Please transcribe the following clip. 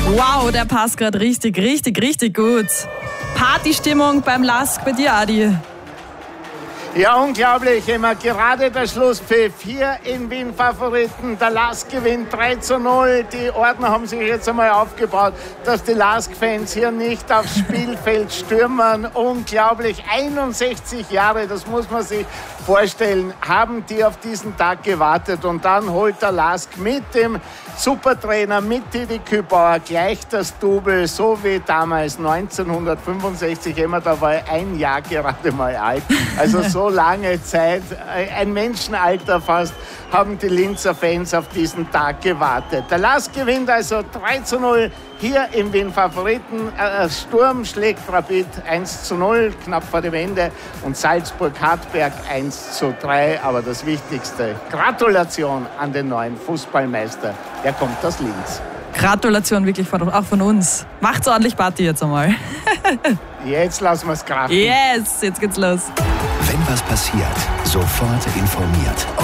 Wow, der passt gerade richtig gut. Partystimmung beim LASK bei dir, Adi. Ja, unglaublich. Immer gerade der Schlusspfiff hier in Wien Favoriten. Der LASK gewinnt 3:0. Die Ordner haben sich jetzt einmal aufgebaut, dass die LASK-Fans hier nicht aufs Spielfeld stürmen. Unglaublich. 61 Jahre, das muss man sich vorstellen, haben die auf diesen Tag gewartet. Und dann holt der LASK mit dem Supertrainer, mit Didi Kübauer gleich das Double, so wie damals 1965. Immer, da war ich ein Jahr gerade mal alt. Also so lange Zeit, ein Menschenalter fast, haben die Linzer Fans auf diesen Tag gewartet. Der LASK gewinnt also 3:0 hier im Wien Favoriten. Sturm schlägt Rapid 1:0, knapp vor dem Ende. Und Salzburg-Hartberg 1:3. Aber das Wichtigste, Gratulation an den neuen Fußballmeister. Der kommt aus Linz. Gratulation wirklich auch von uns. Macht's ordentlich Party jetzt einmal. Jetzt lassen wir es krachen. Yes, jetzt geht's los. Wenn was passiert, sofort informiert.